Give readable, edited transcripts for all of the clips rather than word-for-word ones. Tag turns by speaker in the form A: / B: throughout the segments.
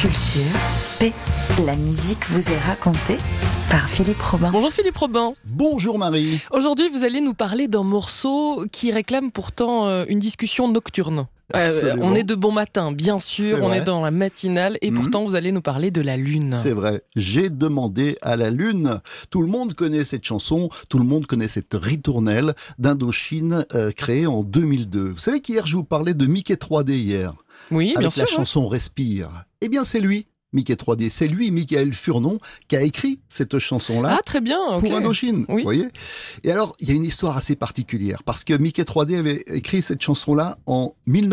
A: Culture, paix, la musique vous est racontée par Philippe Robin.
B: Bonjour Philippe Robin.
C: Bonjour Marie.
B: Aujourd'hui, vous allez nous parler d'un morceau qui réclame pourtant une discussion nocturne. On est de bon matin, bien sûr, on est dans la matinale et pourtant vous allez nous parler de la Lune.
C: C'est vrai, j'ai demandé à la Lune. Tout le monde connaît cette chanson, tout le monde connaît cette ritournelle d'Indochine créée en 2002. Vous savez qu'hier je vous parlais de Mickey 3D hier.
B: Oui, bien sûr.
C: Avec la chanson Respire. Eh bien c'est lui. Mickey 3D, c'est lui, Michael Furnon, qui a écrit cette chanson-là.
B: Ah, très bien, okay.
C: Pour Indochine,
B: oui.
C: Vous voyez. Et alors, il y a une histoire assez particulière, parce que Mickey 3D avait écrit cette chanson-là en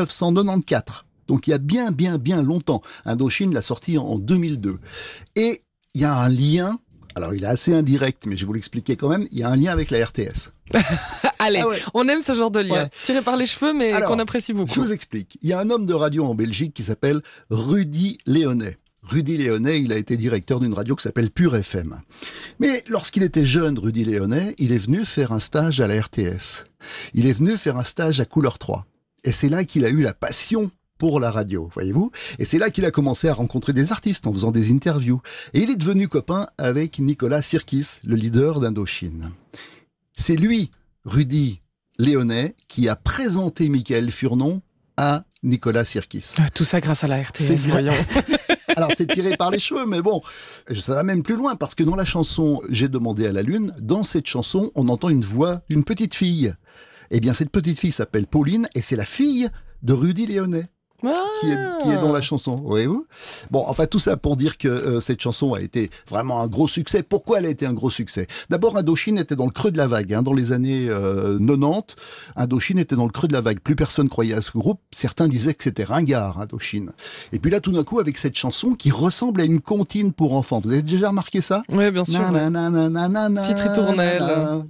C: 1994. Donc, il y a bien longtemps. Indochine l'a sortie en 2002. Et il y a un lien, alors il est assez indirect, mais je vais vous l'expliquer quand même, il y a un lien avec la RTS.
B: Allez, on aime ce genre de lien. Tiré par les cheveux, mais qu'on apprécie beaucoup.
C: Je vous explique. Il y a un homme de radio en Belgique qui s'appelle Rudy Léonet. Rudy Léonet, il a été directeur d'une radio qui s'appelle Pure FM. Mais lorsqu'il était jeune, Rudy Léonet, il est venu faire un stage à la RTS. Il est venu faire un stage à Couleur 3. Et c'est là qu'il a eu la passion pour la radio, voyez-vous. Et c'est là qu'il a commencé à rencontrer des artistes en faisant des interviews. Et il est devenu copain avec Nicolas Sirkis, le leader d'Indochine. C'est lui, Rudy Léonet, qui a présenté Michael Furnon à Nicolas Sirkis.
B: Tout ça grâce à la RTS, voyons.
C: Alors c'est tiré par les cheveux, mais bon, ça va même plus loin, parce que dans la chanson « J'ai demandé à la Lune », dans cette chanson, on entend une voix d'une petite fille. Eh bien, cette petite fille s'appelle Pauline, et c'est la fille de Rudy Léonet. Qui est dans la chanson, voyez-vous. Bon, enfin tout ça pour dire que cette chanson a été vraiment un gros succès. Pourquoi elle a été un gros succès? D'abord, Indochine était dans le creux de la vague. Dans les années 90, Indochine était dans le creux de la vague. Plus personne croyait à ce groupe. Certains disaient que c'était ringard, Indochine. Et puis là, tout d'un coup, avec cette chanson qui ressemble à une comptine pour enfants. Vous avez déjà remarqué ça?
B: Oui, bien sûr. Petite ritournelle.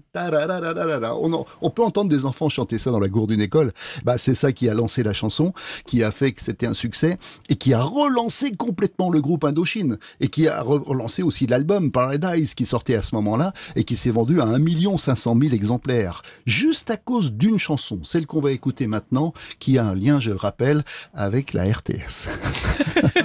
C: On peut entendre des enfants chanter ça dans la cour d'une école. Bah, c'est ça qui a lancé la chanson, qui a fait que c'était un succès et qui a relancé complètement le groupe Indochine et qui a relancé aussi l'album Paradise qui sortait à ce moment-là et qui s'est vendu à 1 500 000 exemplaires juste à cause d'une chanson, celle qu'on va écouter maintenant, qui a un lien, je le rappelle, avec la RTS.